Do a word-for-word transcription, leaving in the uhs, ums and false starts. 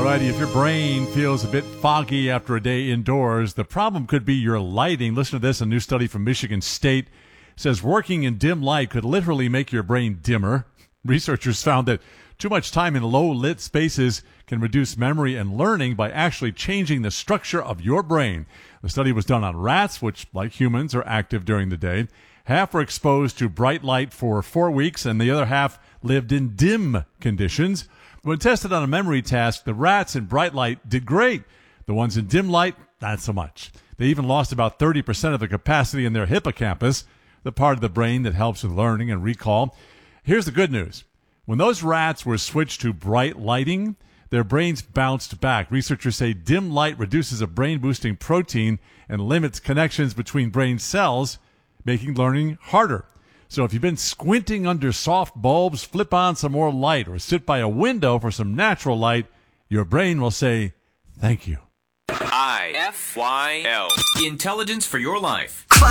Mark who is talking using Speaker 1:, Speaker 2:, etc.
Speaker 1: Alrighty, if your brain feels a bit foggy after a day indoors, the problem could be your lighting. Listen to this, a new study from Michigan State says working in dim light could literally make your brain dimmer. Researchers found that too much time in low-lit spaces can reduce memory and learning by actually changing the structure of your brain. The study was done on rats, which, like humans, are active during the day. Half were exposed to bright light for four weeks, and the other half lived in dim conditions. When tested on a memory task, the rats in bright light did great. The ones in dim light, not so much. They even lost about thirty percent of the capacity in their hippocampus, the part of the brain that helps with learning and recall. Here's the good news. When those rats were switched to bright lighting, their brains bounced back. Researchers say dim light reduces a brain-boosting protein and limits connections between brain cells, making learning harder. So if you've been squinting under soft bulbs, flip on some more light or sit by a window for some natural light. Your brain will say, thank you.
Speaker 2: I F Y L. Intelligence for your life.